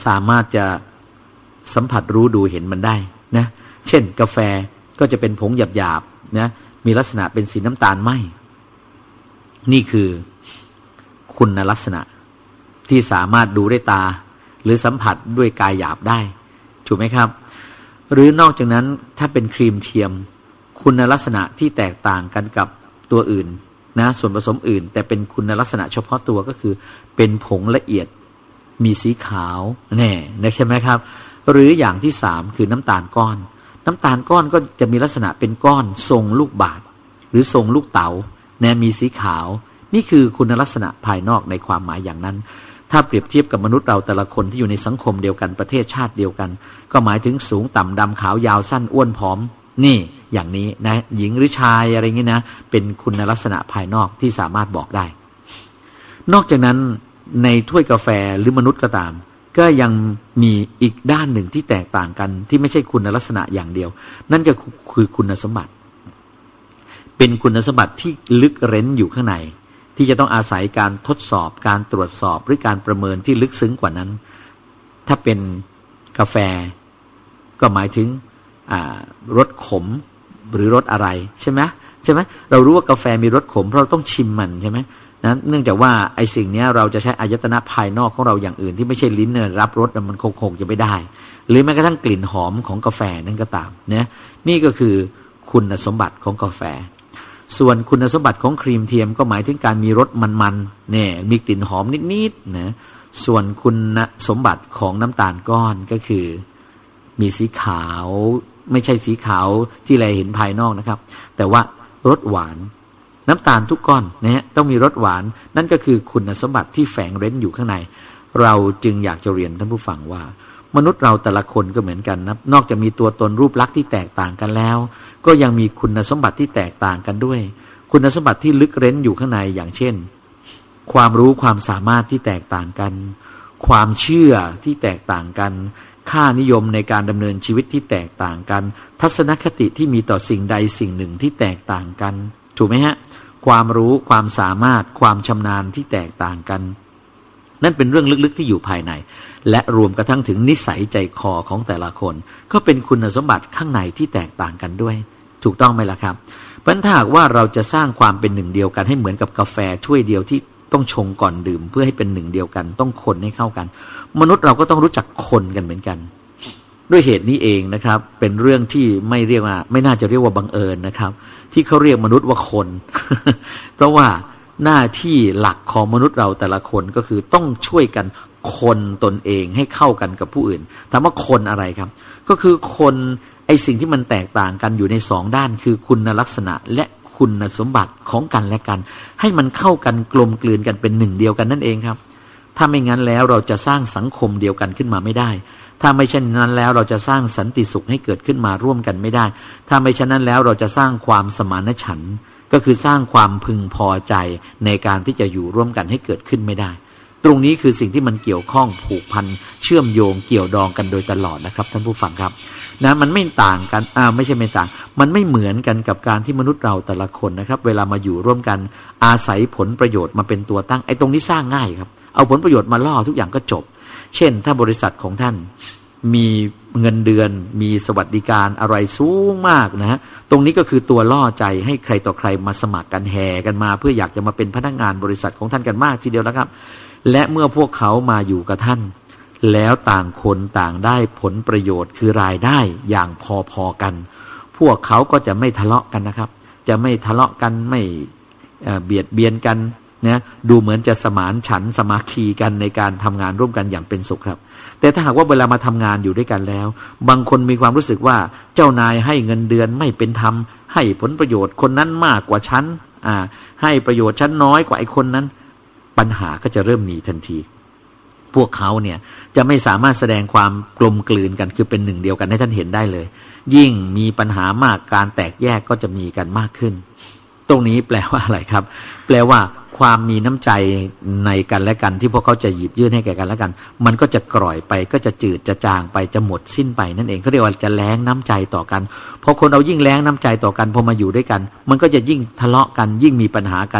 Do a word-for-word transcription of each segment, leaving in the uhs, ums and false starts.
สามารถจะสัมผัสรู้ดูเห็นมันได้นะเช่นกาแฟก็จะเป็นผงหยาบๆนะมีลักษณะเป็นสีน้ำตาลไหมนี่คือคุณลักษณะที่สามารถดูด้วยตาหรือสัมผัสด้วยกายหยาบได้ถูกไหมครับหรือนอกจากนั้นถ้าเป็นครีมเทียมคุณลักษณะที่แตกต่างกันกับตัวอื่นนะส่วนผสมอื่นแต่เป็นคุณลักษณะเฉพาะตัวก็คือเป็นผงละเอียดมีสีขาวแน่นะใช่ไหมครับหรืออย่างที่สามคือน้ำตาลก้อนน้ำตาลก้อนก็จะมีลักษณะเป็นก้อนทรงลูกบาศก์หรือทรงลูกเต๋าแน่มีสีขาวนี่คือคุณลักษณะภายนอกในความหมายอย่างนั้นถ้าเปรียบเทียบกับมนุษย์เราแต่ละคนที่อยู่ในสังคมเดียวกันประเทศชาติเดียวกันก็หมายถึงสูงต่ำดำขาวยาวสั้นอ้วนผอมนี่อย่างนี้นะหญิงหรือชายอะไรเงี้ยนะเป็นคุณลักษณะภายนอกที่สามารถบอกได้นอกจากนั้นในถ้วยกาแฟหรือมนุษย์ก็ตามก็ยังมีอีกด้านหนึ่งที่แตกต่างกันที่ไม่ใช่คุณลักษณะอย่างเดียวนั่นก็คือคุณสมบัติเป็นคุณสมบัติที่ลึกเร้นอยู่ข้างในที่จะต้องอาศัยการทดสอบการตรวจสอบหรือการประเมินที่ลึกซึ้งกว่านั้นถ้าเป็นกาแฟก็หมายถึงรสขมหรือรสอะไรใช่ไหมใช่ไหมเรารู้ว่ากาแฟมีรสขมเพราะเราต้องชิมมันใช่ไหมนะเนื่องจากว่าไอ้สิ่งนี้เราจะใช้อายตนะภายนอกของเราอย่างอื่นที่ไม่ใช่ลิ้นเนี่ยรับรสมันคงคงจะไม่ได้หรือแม้กระทั่งกลิ่นหอมของกาแฟนั่นก็ตามเนี่ยนี่ก็คือคุณสมบัติของกาแฟส่วนคุณสมบัติของครีมเทียมก็หมายถึงการมีรสมันๆเนี่ยมีกลิ่นหอมนิดๆนะส่วนคุณสมบัติของน้ำตาลก้อนก็คือมีสีขาวไม่ใช่สีขาวที่เราเห็นภายนอกนะครับแต่ว่ารสหวานน้ำตาลทุกก้อนนะฮะต้องมีรสหวานนั่นก็คือคุณสมบัติที่แฝงเร้นอยู่ข้างในเราจึงอยากจะเรียนท่านผู้ฟังว่ามนุษย์เราแต่ละคนก็เหมือนกันนะนอกจากมีตัวตนรูปลักษณ์ที่แตกต่างกันแล้วก็ยังมีคุณสมบัติที่แตกต่างกันด้วยคุณสมบัติที่ลึกเร้นอยู่ข้างในอย่างเช่นความรู้ความสามารถที่แตกต่างกันความเชื่อที่แตกต่างกันค่านิยมในการดำเนินชีวิตที่แตกต่างกันทัศนคติที่มีต่อสิ่งใดสิ่งหนึ่งที่แตกต่างกันถูกไหมฮะความรู้ความสามารถความชำนาญที่แตกต่างกันนั่นเป็นเรื่องลึกๆที่อยู่ภายในและรวมกระทั่งถึงนิสัยใจคอของแต่ละคนก็เป็นคุณสมบัติข้างในที่แตกต่างกันด้วยถูกต้องไหมล่ะครับเพราะถ้าหากว่าเราจะสร้างความเป็นหนึ่งเดียวกันให้เหมือนกับกาแฟถ้วยเดียวที่ต้องชงก่อนดื่มเพื่อให้เป็นหนึ่งเดียวกันต้องคนให้เข้ากันมนุษย์เราก็ต้องรู้จักคนกันเหมือนกันด้วยเหตุนี้เองนะครับเป็นเรื่องที่ไม่เรียกว่าไม่น่าจะเรียกว่าบังเอิญนะครับที่เขาเรียกมนุษย์ว่าคน เพราะว่าหน้าที่หลักของมนุษย์เราแต่ละคนก็คือต้องช่วยกันคนตนเองให้เข้ากันกับผู้อื่นถามว่าคนอะไรครับก็คือคนไอสิ่งที่มันแตกต่างกันอยู่ในสองด้านคือคุณลักษณะและคุณสมบัติของกันและกันให้มันเข้ากันกลมกลืนกันเป็นหนึ่งเดียวกันนั่นเองครับถ้าไม่งั้นแล้วเราจะสร้างสังคมเดียวกันขึ้นมาไม่ได้ถ้าไม่เช่นนั้นแล้วเราจะสร้างสันติสุขให้เกิดขึ้นมาร่วมกันไม่ได้ถ้าไม่เช่นนั้นแล้วเราจะสร้างความสมานฉันท์ก็คือสร้างความพึงพอใจในการที่จะอยู่ร่วมกันให้เกิดขึ้นไม่ได้ตรงนี้คือสิ่งที่มันเกี่ยวข้องผูกพันเชื่อมโยงเกี่ยวดองกันโดยตลอดนะครับท่านผู้ฟังครับนะมันไม่ต่างกันอ่าไม่ใช่ไม่ต่างมันไม่เหมือนกันกับการที่มนุษย์เราแต่ละคนนะครับเวลามาอยู่ร่วมกันอาศัยผลประโยชน์มาเป็นตัวตั้งไอ้ตรงนี้สร้างง่ายครับเอาผลประโยชน์มาล่อทุกอย่างก็จบเช่นถ้าบริษัทของท่านมีเงินเดือนมีสวัสดิการอะไรสูงมากนะฮะตรงนี้ก็คือตัวล่อใจให้ใครต่อใครมาสมัครกันแห่กันมาเพื่ออยากจะมาเป็นพนักงานบริษัทของท่านกันมากทีเดียวแล้วครับและเมื่อพวกเขามาอยู่กับท่านแล้วต่างคนต่างได้ผลประโยชน์คือรายได้อย่างพอๆกันพวกเขาก็จะไม่ทะเลาะกันนะครับจะไม่ทะเลาะกันไม่เบียดเบียนกันนะดูเหมือนจะสมานฉันท์สามัคคีกันในการทำงานร่วมกันอย่างเป็นสุขครับแต่ถ้าหากว่าเวลามาทำงานอยู่ด้วยกันแล้วบางคนมีความรู้สึกว่าเจ้านายให้เงินเดือนไม่เป็นธรรมให้ผลประโยชน์คนนั้นมากกว่าฉันอ่าให้ประโยชน์ฉันน้อยกว่าไอ้คนนั้นปัญหาก็จะเริ่มมีทันทีพวกเขาเนี่ยจะไม่สามารถแสดงความกลมกลืนกันคือเป็นหนึ่งเดียวกันให้ท่านเห็นได้เลยยิ่งมีปัญหามากการแตกแยกก็จะมีกันมากขึ้นตรงนี้แปลว่าอะไรครับแปลว่าความมีน้ำใจในกันและกันที่พวกเขาจะหยิบยื่นให้แก่กันและกันมันก็จะกร่อยไปก็จะจืดจะจางไปจะหมดสิ้นไปนั่นเองเขาเรียกว่าจะแล้งน้ำใจต่อกันพอคนเรายิ่งแล้งน้ำใจต่อกันพอมาอยู่ด้วยกันมันก็จะยิ่งทะเลาะกันยิ่งมีปัญหากัน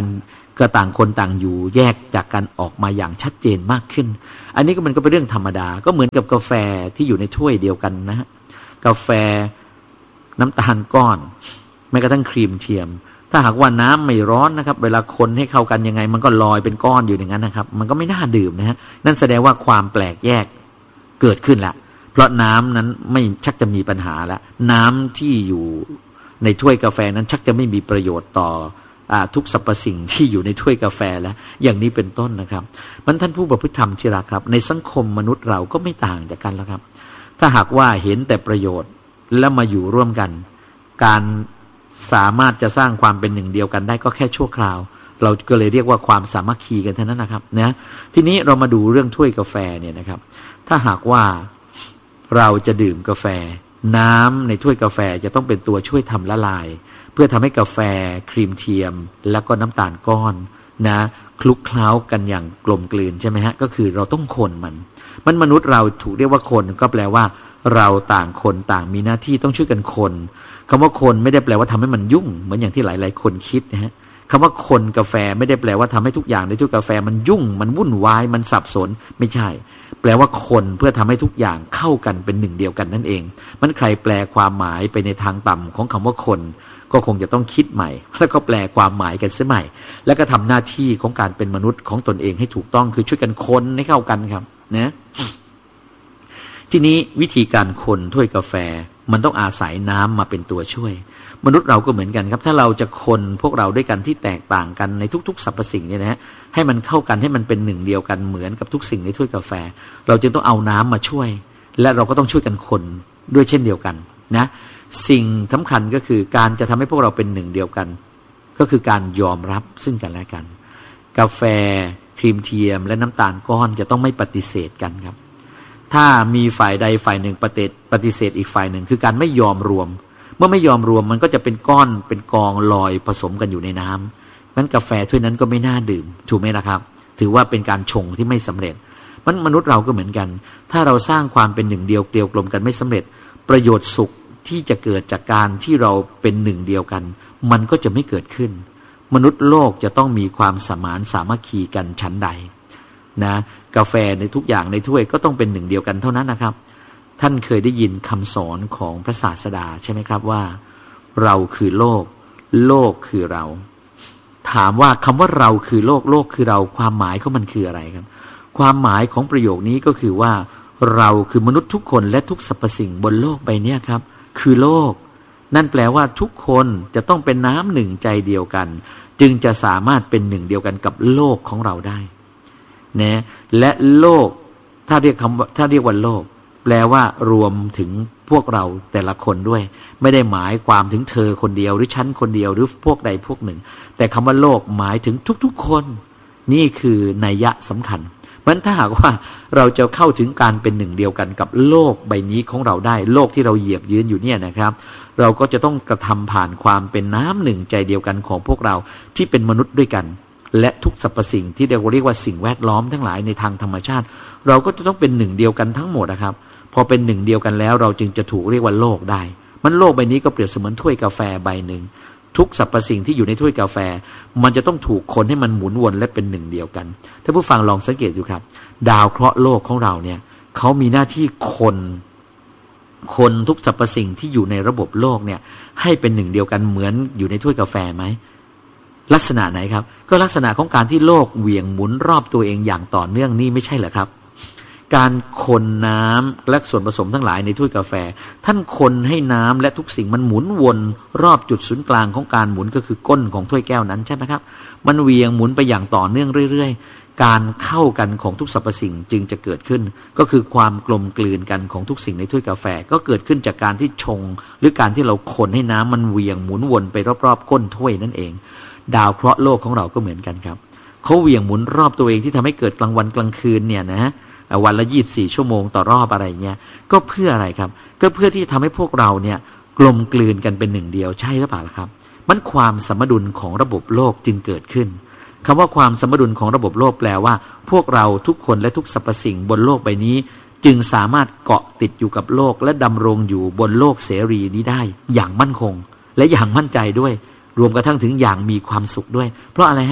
ก็ต่างคนต่างอยู่แยกจากกันออกมาอย่างชัดเจนมากขึ้นอันนี้ก็มันก็เป็นเรื่องธรรมดาก็เหมือนกับกาแฟที่อยู่ในถ้วยเดียวกันนะฮะกาแฟน้ำตาลก้อนแม้กระทั่งครีมเทียมถ้าหากว่าน้ำไม่ร้อนนะครับเวลาคนให้เข้ากันยังไงมันก็ลอยเป็นก้อนอยู่อย่างนั้นนะครับมันก็ไม่น่าดื่มนะฮะนั่นแสดงว่าความแปลกแยกเกิดขึ้นละเพราะน้ำนั้นไม่ชักจะมีปัญหาแล้วน้ำที่อยู่ในถ้วยกาแฟนั้นชักจะไม่มีประโยชน์ต่อทุกสรรพสิ่งที่อยู่ในถ้วยกาแฟแล้วอย่างนี้เป็นต้นนะครับมันท่านผู้ประพฤติธรรมที่รักครับในสังคมมนุษย์เราก็ไม่ต่างจากกันแล้วครับถ้าหากว่าเห็นแต่ประโยชน์แล้วมาอยู่ร่วมกันการสามารถจะสร้างความเป็นหนึ่งเดียวกันได้ก็แค่ชั่วคราวเราก็เลยเรียกว่าความสามัคคีกันเท่านั้นนะครับนะทีนี้เรามาดูเรื่องถ้วยกาแฟเนี่ยนะครับถ้าหากว่าเราจะดื่มกาแฟน้ำในถ้วยกาแฟจะต้องเป็นตัวช่วยทำละลายเพื่อทำให้กาแฟครีมเทียมแล้วก็น้ำตาลก้อนนะคลุกเคล้ากันอย่างกลมกลืนใช่ไหมฮะก็คือเราต้องคนมันมันมนุษย์เราถูกเรียกว่าคนก็แปลว่าเราต่างคนต่างมีหน้าที่ต้องช่วยกันคนคำว่าคนไม่ได้แปลว่าทำให้มันยุ่งเหมือนอย่างที่หลายๆคนคิดนะฮะคำว่าคนกาแฟไม่ได้แปลว่าทำให้ทุกอย่างในถ้วยกาแฟมันยุ่งมันวุ่นวายมันสับสนไม่ใช่แปลว่าคนเพื่อทำให้ทุกอย่างเข้ากันเป็นหนึ่งเดียวกันนั่นเองมันใครแปลความหมายไปในทางต่ำของคำว่าคนก็คงจะต้องคิดใหม่แล้วก็แปลความหมายกันเสียใหม่แล้วก็ทำหน้าที่ของการเป็นมนุษย์ของตนเองให้ถูกต้องคือช่วยกันคนให้เข้ากันครับนะทีนี้วิธีการคนถ้วยกาแฟมันต้องอาศัยน้ำมาเป็นตัวช่วยมนุษย์เราก็เหมือนกันครับถ้าเราจะคนพวกเราด้วยกันที่แตกต่างกันในทุกๆสรรพสิ่งเนี่ยนะฮะให้มันเข้ากันให้มันเป็นหนึ่งเดียวกันเหมือนกับทุกสิ่งในถ้วยกาแฟเราจึงต้องเอาน้ำมาช่วยและเราก็ต้องช่วยกันคนด้วยเช่นเดียวกันนะสิ่งสำคัญก็คือการจะทำให้พวกเราเป็นหนึ่งเดียวกันก็คือการยอมรับซึ่งกันและกันกาแฟครีมเทียมและน้ำตาลก้อนจะต้องไม่ปฏิเสธกันครับถ้ามีฝ่ายใดฝ่ายหนึ่งปฏิปฏิเสธอีกฝ่ายหนึ่งคือการไม่ยอมรวมเมื่อไม่ยอมรวมมันก็จะเป็นก้อนเป็นกองลอยผสมกันอยู่ในน้ำนั้นกาแฟถ้วยนั้นก็ไม่น่าดื่มถูกไหมล่ะครับถือว่าเป็นการชงที่ไม่สำเร็จมันมนุษย์เราก็เหมือนกันถ้าเราสร้างความเป็นหนึ่งเดียวเกลียวกลมกันไม่สำเร็จประโยชน์สุขที่จะเกิดจากการที่เราเป็นหนึ่งเดียวกันมันก็จะไม่เกิดขึ้นมนุษย์โลกจะต้องมีความสมานสามัคคีกันชั้นใดนะกาแฟในทุกอย่างในถ้วยก็ต้องเป็นหนึ่งเดียวกันเท่านั้นนะครับท่านเคยได้ยินคำสอนของพระศาสดาใช่ไหมครับว่าเราคือโลกโลกคือเราถามว่าคำว่าเราคือโลกโลกคือเราความหมายของมันคืออะไรครับความหมายของประโยคนี้ก็คือว่าเราคือมนุษย์ทุกคนและทุกสรรพสิ่งบนโลกใบนี้ครับคือโลกนั่นแปลว่าทุกคนจะต้องเป็นน้ำหนึ่งใจเดียวกันจึงจะสามารถเป็นหนึ่งเดียวกันกับโลกของเราได้นะและโลกถ้าเรียกคำถ้าเรียกว่าโลกแปลว่ารวมถึงพวกเราแต่ละคนด้วยไม่ได้หมายความถึงเธอคนเดียวหรือฉันคนเดียวหรือพวกใดพวกหนึ่งแต่คำว่าโลกหมายถึงทุกๆคนนี่คือนัยยะสำคัญเพราะฉะนั้นถ้าหากว่าเราจะเข้าถึงการเป็นหนึ่งเดียวกันกับโลกใบนี้ของเราได้โลกที่เราเหยียบยืนอยู่เนี่ยนะครับเราก็จะต้องกระทำผ่านความเป็นน้ำหนึ่งใจเดียวกันของพวกเราที่เป็นมนุษย์ด้วยกันและทุกสรรพสิ่งที่เราเรียกว่าสิ่งแวดล้อมทั้งหลายในทางธรรมชาติเราก็จะต้องเป็นหนึ่งเดียวกันทั้งหมดนะครับพอเป็นหนึ่งเดียวกันแล้วเราจึงจะถูกเรียกว่าโลกได้มันโลกใบนี้ก็เปรียบเสมือนถ้วยกาแฟใบหนึ่งทุกสรรพสิ่งที่อยู่ในถ้วยกาแฟมันจะต้องถูกคนให้มันหมุนวนและเป็นหนึ่งเดียวกันถ้าผู้ฟังลองสังเกตดูครับดาวเคราะห์โลกของเราเนี่ยเขามีหน้าที่คนคนทุกสรรพสิ่งที่อยู่ในระบบโลกเนี่ยให้เป็นหนึ่งเดียวกันเหมือนอยู่ในถ้วยกาแฟไหมลักษณะไหนครับก็ลักษณะของการที่โลกเหวี่ยงหมุนรอบตัวเองอย่างต่อเนื่องนี่ไม่ใช่เหรอครับการคนน้ำและส่วนผสมทั้งหลายในถ้วยกาแฟท่านคนให้น้ำและทุกสิ่งมันหมุนวนรอบจุดศูนย์กลางของการหมุนก็คือก้นของถ้วยแก้วนั้นใช่ไหมครับมันเหวี่ยงหมุนไปอย่างต่อเนื่องเรื่อยๆการเข้ากันของทุกสรรพสิ่งจึงจะเกิดขึ้นก็คือความกลมกลืนกันของทุกสิ่งในถ้วยกาแฟก็เกิดขึ้นจากการที่ชงหรือการที่เราคนให้น้ำมันเหวี่ยงหมุนวนไปรอบๆก้นถ้วยนั่นเองดาวเคราะห์โลกของเราก็เหมือนกันครับเขาเหวี่ยงหมุนรอบตัวเองที่ทำให้เกิดกลางวันกลางคืนเนี่ยนะวันละยี่สิบสี่ชั่วโมงต่อรอบอะไรเงี้ยก็เพื่ออะไรครับก็เพื่อที่จะทำให้พวกเราเนี่ยกลมกลืนกันเป็นหนึ่งเดียวใช่หรือเปล่าครับมันความสมดุลของระบบโลกจึงเกิดขึ้นคำว่าความสมดุลของระบบโลกแปลว่าพวกเราทุกคนและทุกสรรพสิ่งบนโลกใบนี้จึงสามารถเกาะติดอยู่กับโลกและดำรงอยู่บนโลกเสรีนี้ได้อย่างมั่นคงและอย่างมั่นใจด้วยรวมกระทั่งถึงอย่างมีความสุขด้วยเพราะอะไรฮะ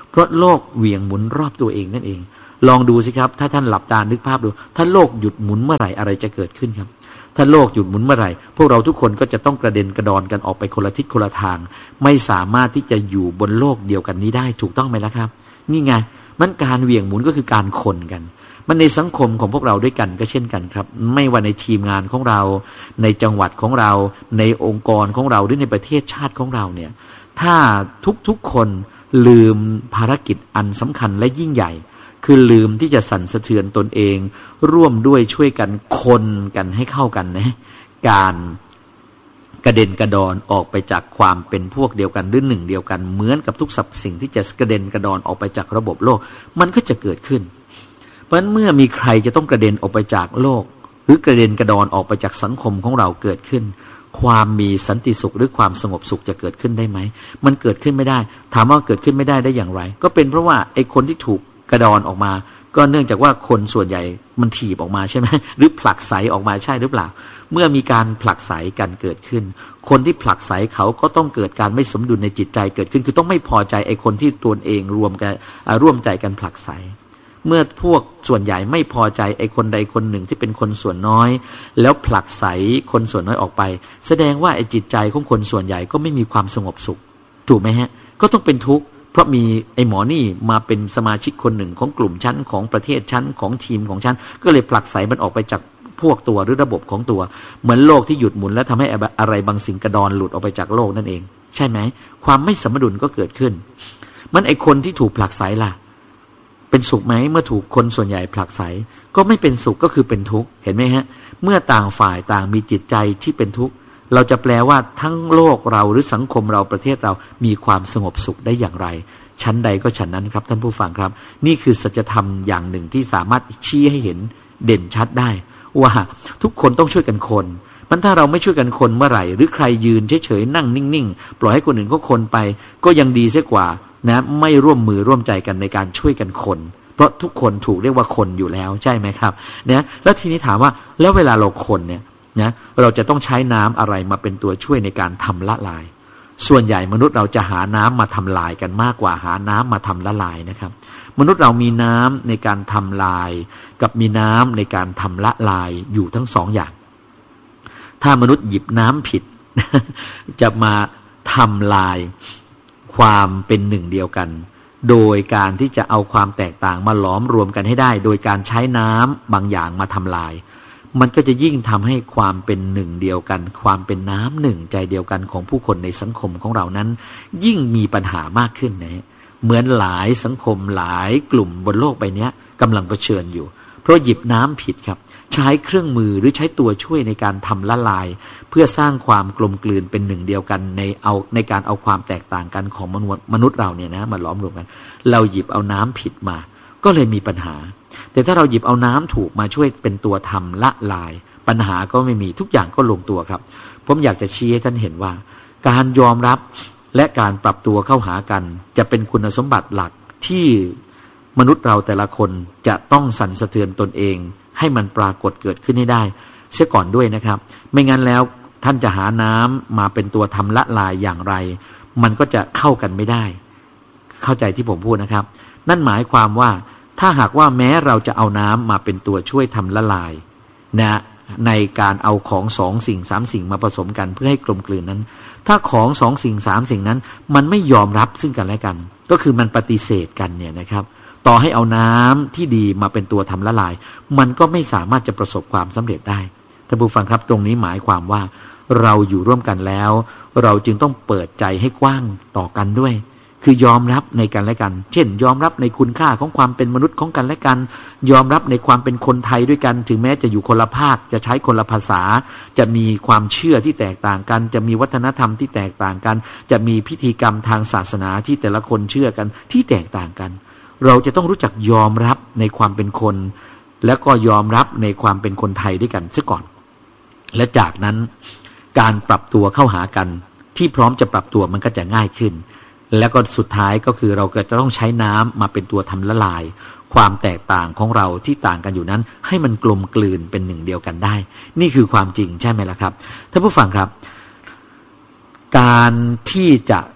เพราะโลกเหวี่ยงหมุนรอบตัวเองนั่นเองลองดูสิครับถ้าท่านหลับตานึกภาพดูถ้าโลกหยุดหมุนเมื่อไหร่อะไรจะเกิดขึ้นครับถ้าโลกหยุดหมุนเมื่อไหร่พวกเราทุกคนก็จะต้องกระเด็นกระดอนกันออกไปคนละทิศคนละทางไม่สามารถที่จะอยู่บนโลกเดียวกันนี้ได้ถูกต้องไหมล่ะครับนี่ไงมันการเหวี่ยงหมุนก็คือการคนกันมันในสังคมของพวกเราด้วยกันก็เช่นกันครับไม่ว่าในทีมงานของเราในจังหวัดของเราในองค์กรของเราหรือในประเทศชาติของเราเนี่ยถ้าทุกๆคนลืมภารกิจอันสำคัญและยิ่งใหญ่คือลืมที่จะสั่นสะเทือนตนเองร่วมด้วยช่วยกันคนกันให้เข้ากันนะการกระเด็นกระดอนออกไปจากความเป็นพวกเดียวกันหรือหนึ่งเดียวกันเหมือนกับทุกสรรพสิ่งที่จะกระเด็นกระดอนออกไปจากระบบโลกมันก็จะเกิดขึ้นเพราะฉะนั้นเมื่อมีใครจะต้องกระเด็นออกไปจากโลกหรือกระเด็นกระดอนออกไปจากสังคมของเราเกิดขึ้นความมีสันติสุขหรือความสงบสุขจะเกิดขึ้นได้ไหมมันเกิดขึ้นไม่ได้ถามว่าเกิดขึ้นไม่ได้ได้อย่างไรก็เป็นเพราะว่าไอ้คนที่ถูกกระดอนออกมาก็เนื่องจากว่าคนส่วนใหญ่มันถีบออกมาใช่ไหมหรือผลักไสออกมาใช่หรือเปล่าเมื่อมีการผลักไสกันเกิดขึ้นคนที่ผลักไสเขาก็ต้องเกิดการไม่สมดุลในจิตใจเกิดขึ้นคือต้องไม่พอใจไอ้คนที่ตัวเองรวมกันร่วมใจกันผลักไสเมื่อพวกส่วนใหญ่ไม่พอใจไอ้คนใดคนหนึ่งที่เป็นคนส่วนน้อยแล้วผลักไสคนส่วนน้อยออกไปแสดงว่าไอ้จิตใจของคนส่วนใหญ่ก็ไม่มีความสงบสุขถูกไหมฮะก็ต้องเป็นทุกข์เพราะมีไอ้หมอนี่มาเป็นสมาชิกคนหนึ่งของกลุ่มชั้นของประเทศชั้นของทีมของชั้นก็เลยผลักไสมันออกไปจากพวกตัวหรือระบบของตัวเหมือนโลกที่หยุดหมุนแล้วทำให้อะไรบางสิ่งกระดอนหลุดออกไปจากโลกนั่นเองใช่ไหมความไม่สมดุลก็เกิดขึ้นมันไอ้คนที่ถูกผลักไสล่ะเป็นสุขไหมเมื่อถูกคนส่วนใหญ่ผลักไสก็ไม่เป็นสุขก็คือเป็นทุกข์เห็นไหมฮะเมื่อต่างฝ่ายต่างมีจิตใจที่เป็นทุกข์เราจะแปลว่าทั้งโลกเราหรือสังคมเราประเทศเรามีความสงบสุขได้อย่างไรชั้นใดก็ชั้นนั้นครับท่านผู้ฟังครับนี่คือสัจธรรมอย่างหนึ่งที่สามารถชี้ให้เห็นเด่นชัดได้ว่าทุกคนต้องช่วยกันคนมันถ้าเราไม่ช่วยกันคนเมื่อไหร่หรือใครยืนเฉยๆนั่งนิ่งๆปล่อยให้คนอื่นเขาคนไปก็ยังดีเสียกว่านะไม่ร่วมมือร่วมใจกันในการช่วยกันคนเพราะทุกคนถูกเรียกว่าคนอยู่แล้วใช่ไหมครับเนี่ยแล้วทีนี้ถามว่าแล้วเวลาเราคนเนี่ยนะเราจะต้องใช้น้ำอะไรมาเป็นตัวช่วยในการทำละลายส่วนใหญ่มนุษย์เราจะหาน้ำมาทำลายกันมากกว่าหาน้ำมาทำละลายนะครับมนุษย์เรามีน้ำในการทำลายกับมีน้ำในการทำละลายอยู่ทั้งสองอย่างถ้ามนุษย์หยิบน้ำผิด จะมาทำลายความเป็นหนึ่งเดียวกันโดยการที่จะเอาความแตกต่างมาหลอมรวมกันให้ได้โดยการใช้น้ำบางอย่างมาทำลายมันก็จะยิ่งทำให้ความเป็นหนึ่งเดียวกันความเป็นน้ำหนึ่งใจเดียวกันของผู้คนในสังคมของเรานั้นยิ่งมีปัญหามากขึ้นนะเหมือนหลายสังคมหลายกลุ่มบนโลกใบนี้กำลังเผชิญอยู่เพราะหยิบน้ำผิดครับใช้เครื่องมือหรือใช้ตัวช่วยในการทำละลายเพื่อสร้างความกลมกลืนเป็นหนึ่งเดียวกันในเอาในการเอาความแตกต่างกันของมนุษย์มนุษย์เราเนี่ยนะมาล้อมรวมกันเราหยิบเอาน้ำผิดมาก็เลยมีปัญหาแต่ถ้าเราหยิบเอาน้ำถูกมาช่วยเป็นตัวทำละลายปัญหาก็ไม่มีทุกอย่างก็ลงตัวครับผมอยากจะชี้ให้ท่านเห็นว่าการยอมรับและการปรับตัวเข้าหากันจะเป็นคุณสมบัติหลักที่มนุษย์เราแต่ละคนจะต้องสั่นสะเทือนตนเองให้มันปรากฏเกิดขึ้นให้ได้เสียก่อนด้วยนะครับไม่งั้นแล้วท่านจะหาน้ำมาเป็นตัวทำละลายอย่างไรมันก็จะเข้ากันไม่ได้เข้าใจที่ผมพูดนะครับนั่นหมายความว่าถ้าหากว่าแม้เราจะเอาน้ำมาเป็นตัวช่วยทำละลายนะในการเอาของสองสิ่งสามสิ่งมาผสมกันเพื่อให้กลมกลืนนั้นถ้าของสองสิ่งสามสิ่งนั้นมันไม่ยอมรับซึ่งกันและกันก็คือมันปฏิเสธกันเนี่ยนะครับต่อให้เอาน้ำที่ดีมาเป็นตัวทำละลายมันก็ไม่สามารถจะประสบความสำเร็จได้ท่านผู้ฟังครับตรงนี้หมายความว่าเราอยู่ร่วมกันแล้วเราจึงต้องเปิดใจให้กว้างต่อกันด้วยคือยอมรับในกันและกันเช่นยอมรับในคุณค่าของความเป็นมนุษย์ของกันและกันยอมรับในความเป็นคนไทยด้วยกันถึงแม้จะอยู่คนละภาคจะใช้คนละภาษาจะมีความเชื่อที่แตกต่างกันจะมีวัฒนธรรมที่แตกต่างกันจะมีพิธีกรรมทางศาสนาที่แต่ละคนเชื่อกันที่แตกต่างกันเราจะต้องรู้จักยอมรับในความเป็นคนแล้วก็ยอมรับในความเป็นคนไทยด้วยกันซะก่อนและจากนั้นการปรับตัวเข้าหากันที่พร้อมจะปรับตัวมันก็จะง่ายขึ้นแล้วก็สุดท้ายก็คือเราก็จะต้องใช้น้ำมาเป็นตัวทำละลายความแตกต่างของเราที่ต่างกันอยู่นั้นให้มันกลมกลืนเป็นหนึ่งเดียวกันได้นี่คือความจริงใช่ไหมล่ะครับท่านผู้ฟังครับการที่จะ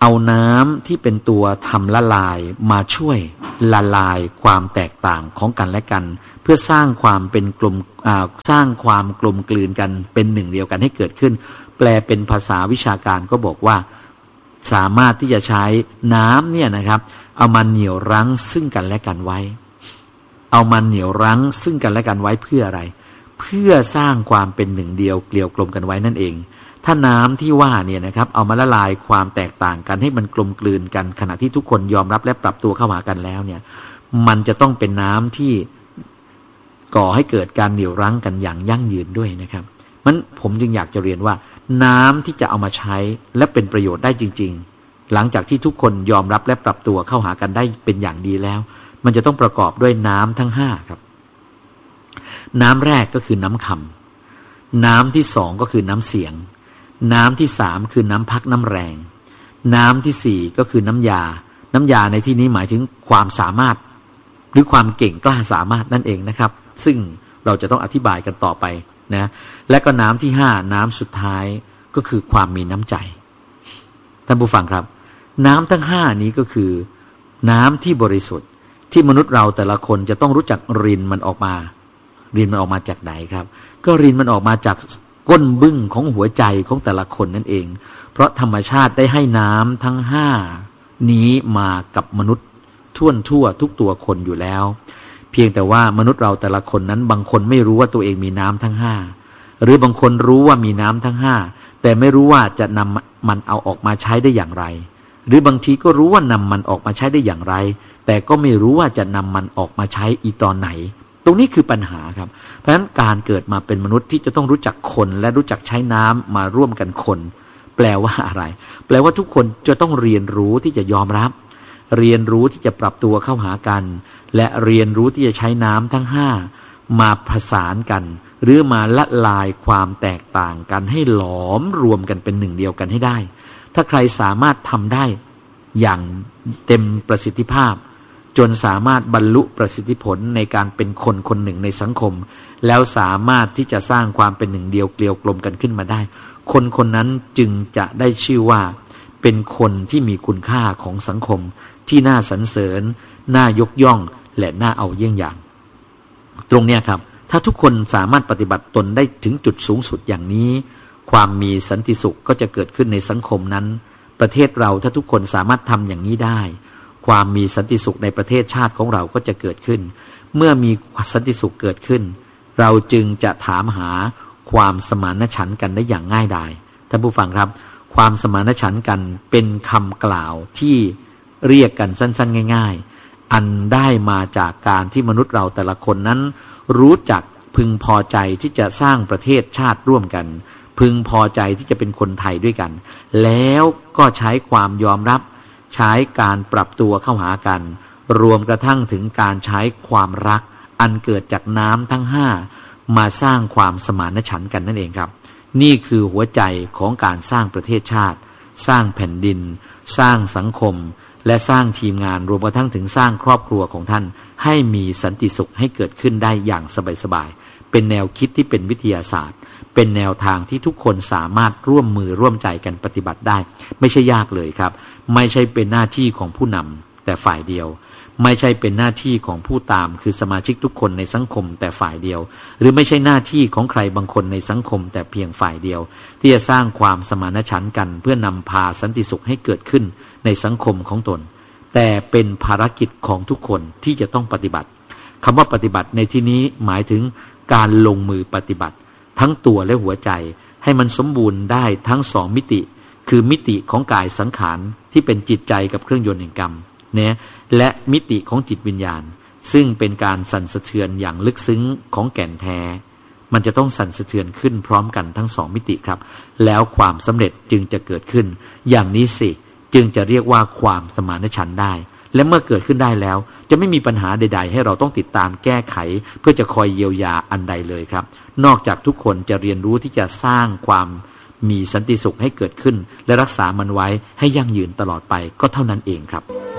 เอาน้ำที่เป็นตัวทำละลายมาช่วยละลายความแตกต่างของกันและกันเพื่อสร้างความเป็นกลมสร้างความกลมกลืนกันเป็นหนึ่งเดียวกันให้เกิดขึ้นแปลเป็นภาษาวิชาการก็บอกว่าสามารถที่จะใช้น้ำเนี่ยนะครับเอามาเหนี่ยวรั้งซึ่งกันและกันไว้เอามาเหนี่ยวรั้งซึ่งกันและกันไว้เพื่ออะไรเพื่อสร้างความเป็นหนึ่งเดียวเกลียวกลมกันไว้นั่นเองถ้าน้ำที่ว่าเนี่ยนะครับเอามาละลายความแตกต่างกันให้มันกลมกลืนกันขณะที่ทุกคนยอมรับและปรับตัวเข้าหากันแล้วเนี่ยมันจะต้องเป็นน้ำที่ก่อให้เกิดการเหนี่ยวรั้งกันอย่างยั่งยืนด้วยนะครับมันผมจึงอยากจะเรียนว่าน้ำที่จะเอามาใช้และเป็นประโยชน์ได้จริงๆหลังจากที่ทุกคนยอมรับและปรับตัวเข้าหากันได้เป็นอย่างดีแล้วมันจะต้องประกอบด้วยน้ำทั้งห้าครับน้ำแรกก็คือน้ำคำน้ำที่สองก็คือน้ำเสียงน้ำที่สามคือน้ำพักน้ำแรงน้ำที่สี่ก็คือน้ำยาน้ำยาในที่นี้หมายถึงความสามารถหรือความเก่งกล้าสามารถนั่นเองนะครับซึ่งเราจะต้องอธิบายกันต่อไปนะและก็น้ำที่ห้าน้ำสุดท้ายก็คือความมีน้ำใจท่านผู้ฟังครับน้ำทั้งห้านี้ก็คือน้ำที่บริสุทธิ์ที่มนุษย์เราแต่ละคนจะต้องรู้จักรินมันออกมารินมันออกมาจากไหนครับก็รินมันออกมาจากก้นบึ้งของหัวใจของแต่ละคนนั่นเองเพราะธรรมชาติได้ให้น้ำทั้งห้านี้มากับมนุษย์ทั่วทั่วทุกตัวคนอยู่แล้วเพียงแต่ว่ามนุษย์เราแต่ละคนนั้นบางคนไม่รู้ว่าตัวเองมีน้ำทั้งห้าหรือบางคนรู้ว่ามีน้ำทั้งห้าแต่ไม่รู้ว่าจะนำมันเอาออกมาใช้ได้อย่างไรหรือบางทีก็รู้ว่านำมันออกมาใช้ได้อย่างไรแต่ก็ไม่รู้ว่าจะนำมันออกมาใช้อีตอนไหนตรงนี้คือปัญหาครับเพราะฉะนั้นการเกิดมาเป็นมนุษย์ที่จะต้องรู้จักคนและรู้จักใช้น้ำมาร่วมกันคนแปลว่าอะไรแปลว่าทุกคนจะต้องเรียนรู้ที่จะยอมรับเรียนรู้ที่จะปรับตัวเข้าหากันและเรียนรู้ที่จะใช้น้ำทั้งห้ามาผสานกันหรือมาละลายความแตกต่างกันให้หลอมรวมกันเป็นหนึ่งเดียวกันให้ได้ถ้าใครสามารถทำได้อย่างเต็มประสิทธิภาพจนสามารถบรรลุประสิทธิผลในการเป็นคนคนหนึ่งในสังคมแล้วสามารถที่จะสร้างความเป็นหนึ่งเดียวเกลียวกลมกันขึ้นมาได้คนคนนั้นจึงจะได้ชื่อว่าเป็นคนที่มีคุณค่าของสังคมที่น่าสรรเสริญน่ายกย่องและน่าเอาเยี่ยงอย่างตรงเนี้ยครับถ้าทุกคนสามารถปฏิบัติตนได้ถึงจุดสูงสุดอย่างนี้ความมีสันติสุขก็จะเกิดขึ้นในสังคมนั้นประเทศเราถ้าทุกคนสามารถทำอย่างนี้ได้ความมีสันติสุขในประเทศชาติของเราก็จะเกิดขึ้นเมื่อมีสันติสุขเกิดขึ้นเราจึงจะถามหาความสมานฉันท์กันได้อย่างง่ายดายท่านผู้ฟังครับความสมานฉันท์กันเป็นคำกล่าวที่เรียกกันสั้นๆง่ายๆอันได้มาจากการที่มนุษย์เราแต่ละคนนั้นรู้จักพึงพอใจที่จะสร้างประเทศชาติร่วมกันพึงพอใจที่จะเป็นคนไทยด้วยกันแล้วก็ใช้ความยอมรับใช้การปรับตัวเข้าหากันรวมกระทั่งถึงการใช้ความรักอันเกิดจากน้ำทั้งห้ามาสร้างความสมานฉันท์กันนั่นเองครับนี่คือหัวใจของการสร้างประเทศชาติสร้างแผ่นดินสร้างสังคมและสร้างทีมงานรวมกระทั่งถึงสร้างครอบครัวของท่านให้มีสันติสุขให้เกิดขึ้นได้อย่างสบายๆเป็นแนวคิดที่เป็นวิทยาศาสตร์เป็นแนวทางที่ทุกคนสามารถร่วมมือร่วมใจกันปฏิบัติได้ไม่ใช่ยากเลยครับไม่ใช่เป็นหน้าที่ของผู้นำแต่ฝ่ายเดียวไม่ใช่เป็นหน้าที่ของผู้ตามคือสมาชิกทุกคนในสังคมแต่ฝ่ายเดียวหรือไม่ใช่หน้าที่ของใครบางคนในสังคมแต่เพียงฝ่ายเดียวที่จะสร้างความสมานฉันท์กันเพื่อนำพาสันติสุขให้เกิดขึ้นในสังคมของตนแต่เป็นภารกิจของทุกคนที่จะต้องปฏิบัติคำว่าปฏิบัติในที่นี้หมายถึงการลงมือปฏิบัติทั้งตัวและหัวใจให้มันสมบูรณ์ได้ทั้งสองมิติคือมิติของกายสังขารที่เป็นจิตใจกับเครื่องยนต์แห่งกรรมเนี่ยและมิติของจิตวิญญาณซึ่งเป็นการสั่นสะเทือนอย่างลึกซึ้งของแก่นแท้มันจะต้องสั่นสะเทือนขึ้นพร้อมกันทั้งสองมิติครับแล้วความสำเร็จจึงจะเกิดขึ้นอย่างนี้สิจึงจะเรียกว่าความสมานฉันท์ได้และเมื่อเกิดขึ้นได้แล้วจะไม่มีปัญหาใดๆให้เราต้องติดตามแก้ไขเพื่อจะคอยเยียวยาอันใดเลยครับนอกจากทุกคนจะเรียนรู้ที่จะสร้างความมีสันติสุขให้เกิดขึ้นและรักษามันไว้ให้ยั่งยืนตลอดไปก็เท่านั้นเองครับ